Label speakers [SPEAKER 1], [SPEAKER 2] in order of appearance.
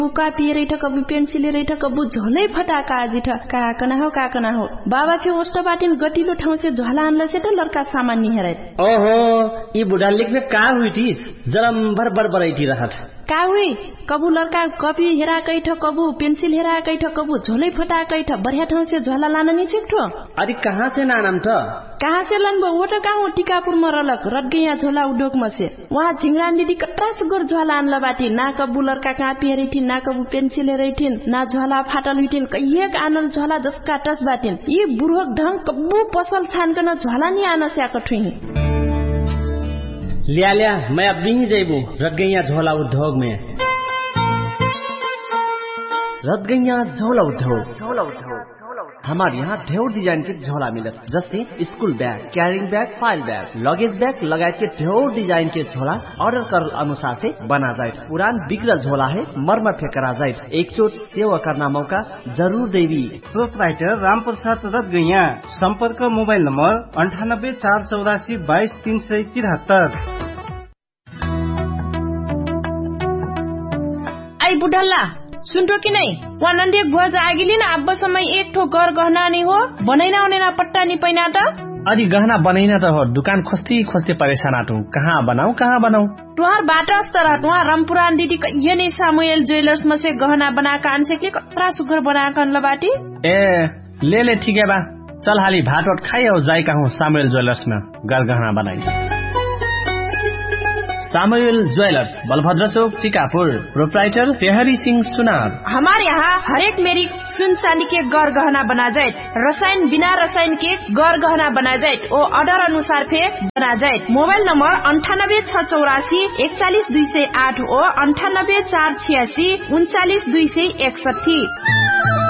[SPEAKER 1] कापी रैठ कबु पेन्सिल रैठ कबु झोलै फटाका जिठ काकना हो बाबा फे ओस्ट बाटिन गटिलो ठाउँ से झोला आनला से त लड़का सामान नि हेरै
[SPEAKER 2] ओहो ई बुढा लेख्ने का हुइटी जरम भर बरबरैटी रहत
[SPEAKER 1] का हुई कबु लड़का कपी हेरा कैठ कबु पेन्सिल हेरा कैठ कबु झोलै फटा कैठ बढ़िया ठाउँ से झोला लान नि छिक्ठो
[SPEAKER 2] अरे कहाँ से नाम त
[SPEAKER 1] कहाँ से लन वो त कहाँ टिकापुर में रलक रटगैया झोला उद्योग में से वहाँ झिंगरान दीदी कट्रा सुगर झोला आनला बाटी ना कबु लड़का कापी हेरैठिन ना कबु पेन्सिल हेरैठिन ना झोला फाटल हुइठिन कहिएक आनल झोला जसका टस बाटिन यी बुढोक ढंग कबु पसल छानकन झोला नि आन स्याक ठुही
[SPEAKER 2] लिया मैं अब नहीं जाइबू रटगैया झोला उद्योग में रटगैया झोला उद्योग हमारे यहाँ ढेर डिजाइन के झोला मिलत जैसे school bag carrying bag file bag luggage bag लगायत के ढेर डिजाइन के झोला ऑर्डर कर अनुसार से बना जाए पुरान बिगड़ल झोला है मरम्मत फे करा जाए एक चोट सेवा करना मौका जरूर देवी
[SPEAKER 3] प्रोपराइटर रामप्रसाद रटगैया संपर्क मोबाइल नंबर 9848822373
[SPEAKER 1] आई बुढल्ला सुन्टो कि नै वहाँ नन्दी भुज आगिली न अब समय एक ठो घर गहना नि हो बनैना ओनेना पट्टा नि पैना त
[SPEAKER 4] अरे गहना बनैना त हो दुकान खोस्ती परेशान आटू कहाँ बनाऊ
[SPEAKER 1] तुहार बाटा अस्तर तुहार रामपुरान दीदी ये नै सामुएल ज्वेलर्स में से गहना बनाका आनसे के कत्रा सुगर बनाका ल बाटी
[SPEAKER 4] ए ले ठीक है बा चल हाली भात खाई और जाई कहूँ सामुएल ज्वेलर्स में गहना बनाई सामुएल ज्वेलर्स बलभद्र चौक टिकापुर प्रोपराइटर पेहरी सिंह सुनार
[SPEAKER 1] हमारे यहाँ हरेक मेरी सुन चांदी के गौर गहना बना जाए रसायन बिना रसायन के गौर गहना बना जाए ओ ऑर्डर अनुसार फे बना जाए मोबाइल नंबर 9864414208 ओ 9848392261